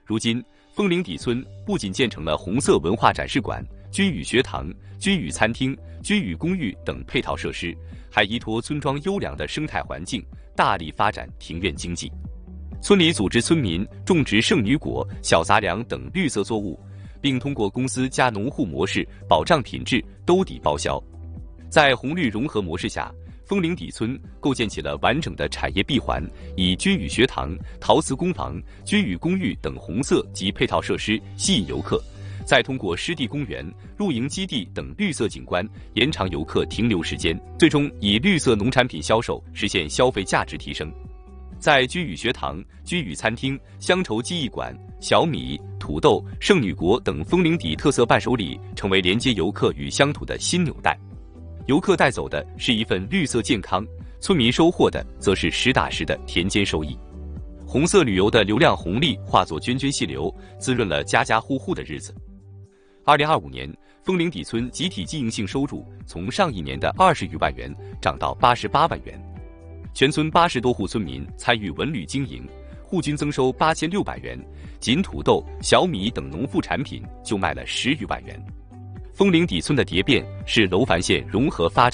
如今，枫林底村不仅建成了红色文化展示馆、军语学堂、军语餐厅、军语公寓等配套设施，还依托村庄优良的生态环境，大力发展庭院经济。村里组织村民种植圣女果、小杂粮等绿色作物，并通过公司加农户模式保障品质，兜底包销。在红绿融合模式下，枫林底村构建起了完整的产业闭环，以军语学堂、陶瓷工坊、军语公寓等红色及配套设施吸引游客，再通过湿地公园、露营基地等绿色景观延长游客停留时间，最终以绿色农产品销售实现消费价值提升。在军语学堂、军语餐厅、乡愁记忆馆、小米、土豆、圣女果等枫林底特色伴手礼成为连接游客与乡土的新纽带。游客带走的是一份绿色健康，村民收获的则是实打实的田间收益。红色旅游的流量红利化作涓涓细流，滋润了家家户户的日子。2025年，枫林底村集体经营性收入从上一年的20余万元涨到88万元，全村80多户村民参与文旅经营，户均增收8600元，仅土豆、小米等农副产品就卖了10余万元。枫林底村的蝶变是楼烦县融合发展